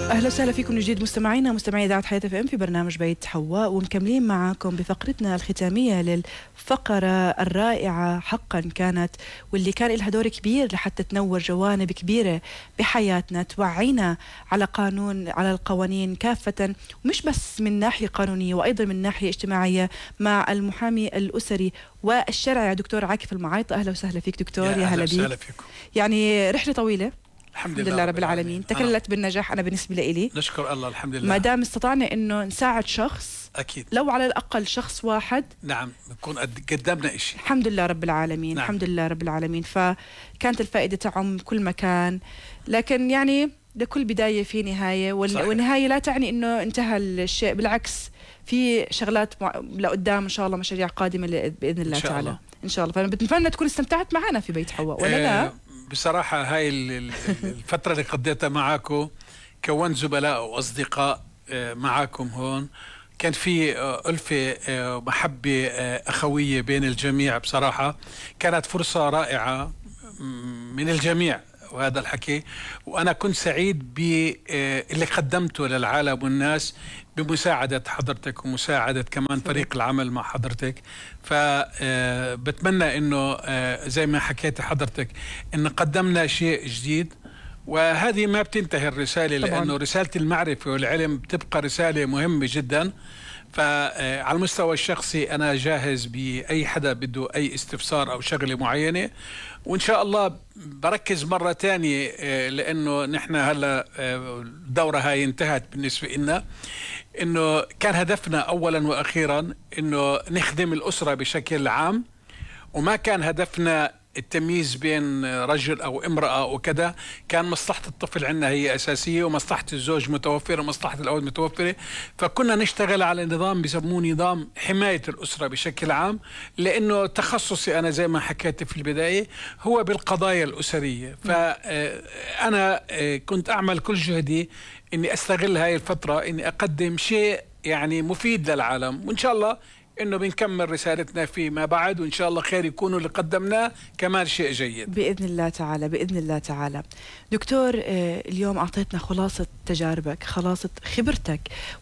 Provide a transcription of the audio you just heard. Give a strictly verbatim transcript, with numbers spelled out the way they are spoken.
أهلا وسهلا فيكم من جديد مستمعينا مستمعي إذاعة حياة اف ام في برنامج بيت حواء، ومكملين معاكم بفقرتنا الختامية للفقرة الرائعة حقا كانت، واللي كان لها دور كبير لحتى تنور جوانب كبيرة بحياتنا، توعينا على قانون على القوانين كافة، ومش بس من ناحية قانونية وأيضا من ناحية اجتماعية، مع المحامي الأسري والشرعي دكتور عاكف المعيط. أهلا وسهلا فيك دكتور. يا هلا بيك. يعني رحلة طويلة الحمد, الحمد لله رب العالمين، تكللت بالنجاح. أنا بالنسبة لي نشكر الله الحمد لله، ما دام استطعنا إنه نساعد شخص أكيد، لو على الأقل شخص واحد، نعم بنكون قدمنا إشي الحمد لله رب العالمين. نعم. الحمد لله رب العالمين. فكانت الفائدة تعم كل مكان، لكن يعني لكل بداية في نهاية، والنهاية لا تعني إنه انتهى الشيء، بالعكس في شغلات لقدام إن شاء الله، مشاريع قادمة بإذن الله تعالى الله. إن شاء الله. فبنتمنى تكون استمتعت معنا في بيت حواء ولا لا؟ آه بصراحة هاي الفترة اللي قضيتها معاكم كونت زملاء وأصدقاء معاكم هون، كان في ألفة ومحبة أخوية بين الجميع. بصراحة كانت فرصة رائعة من الجميع وهذا الحكي، وأنا كنت سعيد باللي قدمته للعالم والناس بمساعدة حضرتك ومساعدة كمان فريق العمل مع حضرتك. فبتمنى إنه زي ما حكيت حضرتك إن قدمنا شيء جديد، وهذه ما بتنتهي الرسالة طبعاً. لأنه رسالة المعرفة والعلم بتبقى رسالة مهمة جدا. فعلى المستوى الشخصي أنا جاهز بأي حدا بده أي استفسار أو شغلة معينة، وإن شاء الله بركز مرة تانية لأنه نحن هلا الدورة هاي انتهت بالنسبة لنا، إنه كان هدفنا أولا وأخيرا إنه نخدم الأسرة بشكل عام، وما كان هدفنا التمييز بين رجل أو امرأة وكذا. كان مصلحة الطفل عندنا هي أساسية، ومصلحة الزوج متوفرة، ومصلحة الأولاد متوفرة. فكنا نشتغل على نظام بيسموه نظام حماية الأسرة بشكل عام، لأنه تخصصي أنا زي ما حكيت في البداية هو بالقضايا الأسرية. فأنا كنت أعمل كل جهدي إني أستغل هاي الفترة إني أقدم شيء يعني مفيد للعالم، وإن شاء الله إنه بنكمل رسالتنا فيما بعد، وإن شاء الله خير يكونوا اللي قدمناه كمان شيء جيد بإذن الله تعالى. بإذن الله تعالى. دكتور اليوم أعطيتنا خلاصة تجاربك، خلاصة خبرتك،